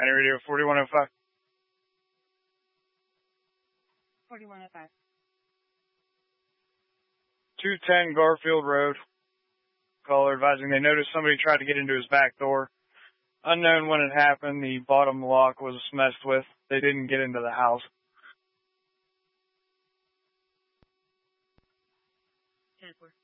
County Radio 4105. 4105. 210 Garfield Road. Caller advising they noticed somebody tried to get into his back door. Unknown when it happened. The bottom lock was messed with. They didn't get into the house. 10-4.